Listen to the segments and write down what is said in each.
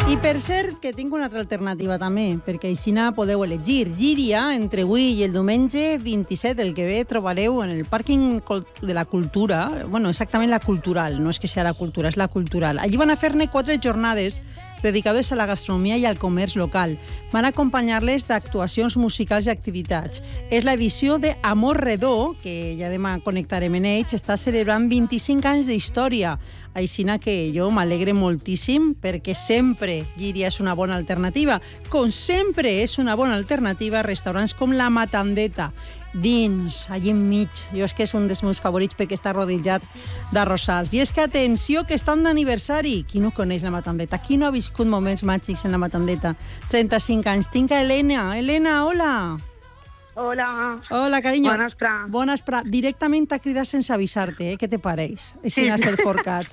I per cert, que tinc una altra alternativa també, perquè així podeu elegir. Llíria, entre avui i el diumenge 27, el que ve, trobareu en el pàrquing de la cultura, bueno, exactament la cultural, no és que sigui la cultura, és la cultural. Allí van a fer-ne 4 jornades dedicades a la gastronomia i al comerç local. Van acompanyar-les d'actuacions musicals i activitats. És l'edició de Amor Redó, que ja demà connectarem en ells, està celebrant 25 anys d'història. Aixina que jo m'alegre moltíssim perquè sempre Llíria és una bona alternativa. Com sempre és una bona alternativa a restaurants com La Matandeta, dins, allí enmig. Jo és que és un dels meus favorits perquè està rodejat d'arrossals. I és que, atenció, que estan d'aniversari. Qui no coneix La Matandeta? Qui no ha viscut moments màgics en La Matandeta? 35 anys. Tinc a Elena. Elena, hola. Hola. Hola, carinyo. Bona espra. Bona espra. Directament t'ha cridat sense avisar-te, Què te pareix? Així n'ha ser forcat.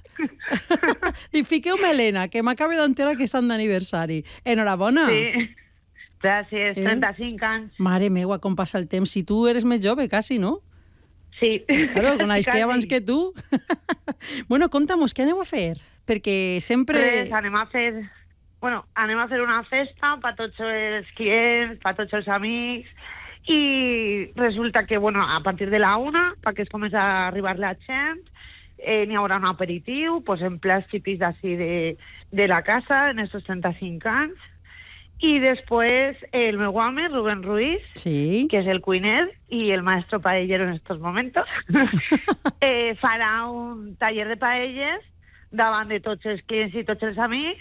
I fiqueu-me Elena, que m'acaba d'enterar que estan d'aniversari. Enhorabona. Sí. Gràcies, 35 anys. Mare meua, com passa el temps. Si tu eres més jove, quasi, no? Sí. Claro, coneix que abans que tu. Bueno, conta'm, què aneu a fer? Perquè sempre... Pues anem a fer una festa per tots els clients, per tots els amics, i resulta que, a partir de la 1, perquè es comença a arribar la gent, n'hi haurà un aperitiu, pues en plats típics d'ací de la casa, en estos 35 anys, i després el meu home, Rubén Ruiz, sí, que és el cuiner i el maestro paellero en estos momentos, farà un taller de paelles davant de tots els clients i tots els amics,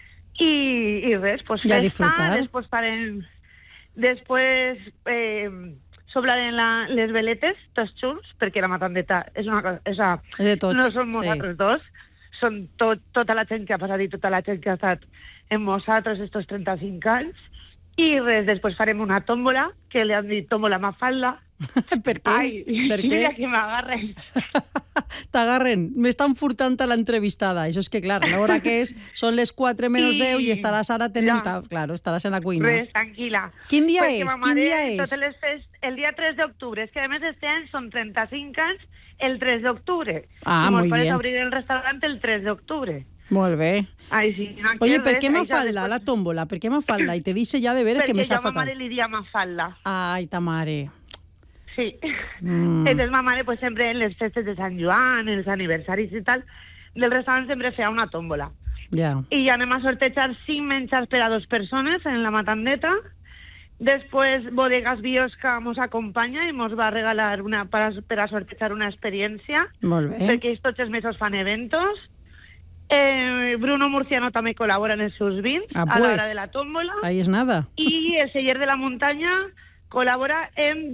i res, pues ja festa, disfrutar. després farem... Després sobraren les veletes, tots junts, perquè La Matandeta és una cosa... És de tots, no som nosaltres dos, són tota la gent que ha passat i tota la gent que ha estat amb nosaltres estos 35 anys. I res, després farem una tòmbola, que li han dit tòmbola Mafalda. Per què? Ai, per què? mira que m'agarren. T'agarren, m'estan furtant a l'entrevistada. Això és que, clar, a l'hora que són les 4 menys 10 i estaràs ara tenint... Ja. Claro, estaràs en la cuina. Res, tranquil·la. Quin dia pues és? Quin dia és? El dia 3 d'octubre. És que a més este any són 35 anys el 3 d'octubre. Ah, molt bé. I obrir el restaurant el 3 d'octubre. Molt bé. Ai, sí. Oye, per què Mafalda, la tòmbola? Per què Mafalda? I te dice ja de veres que me sap fatal. Perquè jo a ma mare li dia Mafalda. Ai, ta mare. Sí. Entonces ma mare pues, sempre en les festes de Sant Joan, en els aniversaris i tal, del restaurant sempre feia una tòmbola. Ja. I ja anem a sortejar 5 menjars per a 2 persones en La Matandeta. Després Bodegas Biosca mos acompanya i mos va regalar per a sortejar una experiència. Molt bé. Perquè ells tots els mesos fan eventos. Bruno Murciano també col·labora en els seus vins a l'hora de la tòmbola. Ahí es nada. I el celler de la muntanya col·labora en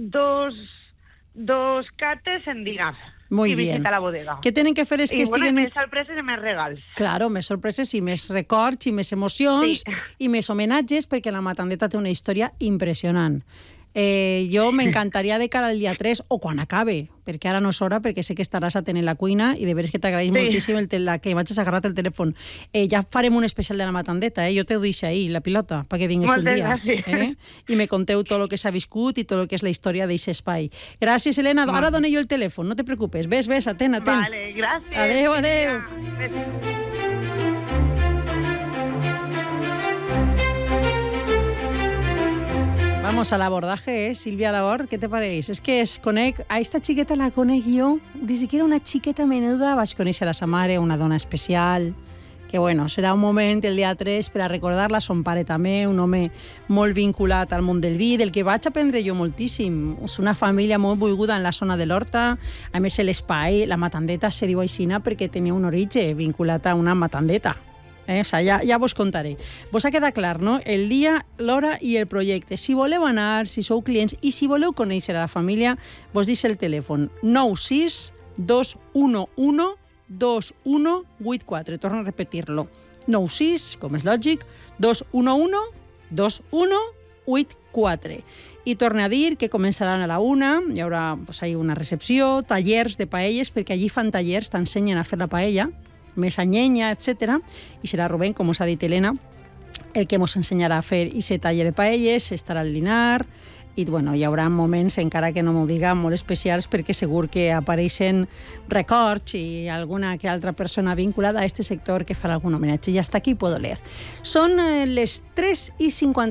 dos cates en dinar. Muy i bien. visita la bodega. Què tenen que fer és que estiguen... més sorpreses i més regals. Claro, més sorpreses i més records i més emocions i més homenatges, perquè La Matandeta té una història impressionant. Jo m'encantaria de cara al dia 3 o quan acabe, perquè ara no és hora, perquè sé que estaràs atent en la cuina i de veres que t'agraïm moltíssim que m'hagis agarrat el telèfon. Ja farem un especial de La Matandeta, jo te ho deixo ahí, la pilota, perquè vingues un dia. I me conteu tot el que s'ha viscut i tot el que és la història d'aquest espai. Gràcies, Elena. Ara dono jo el telèfon, no te preocupes. Ves, atent. Vale, gràcies. Adéu. Vamos al abordaje, Silvia Labord, ¿qué te pareix? És que a esta xiqueta la conec jo, des que era una xiqueta menuda vaig conèixer a sa mare, una dona especial, que serà un moment el dia 3 per a recordar-la, son pare també, un home molt vinculat al món del vi, del que vaig aprendre jo moltíssim. És una família molt volguda en la zona de l'Horta, a més l'espai, La Matandeta se diu aixina perquè tenia un origen vinculat a una matandeta. Ja vos contaré. Vos ha quedat clar, no? El dia, l'hora i el projecte. Si voleu anar, si sou clients i si voleu conèixer a la família, vos deixo el telèfon 96 211 2184. Torno a repetir-lo. 96, com és lògic, 211 2184. I torno a dir que començaran a la 1, hi haurà una recepció, tallers de paelles, perquè allí fan tallers, t'ensenyen a fer la paella, més anyenya, etc. I serà Rubén, com us ha dit Elena, el que ens ensenyarà a fer aquest taller de paelles, estarà al dinar, i bueno, hi haurà moments, encara que no m'ho diga, molt especials, perquè segur que apareixen records i alguna que altra persona vinculada a aquest sector que farà algun homenatge. I hasta aquí puedo leer. Són les 3:50